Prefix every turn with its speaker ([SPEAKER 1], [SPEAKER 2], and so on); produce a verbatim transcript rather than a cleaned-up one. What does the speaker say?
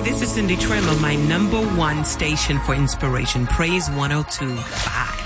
[SPEAKER 1] this is Cindy Trim on my number one station for inspiration, Praise one oh two. Bye.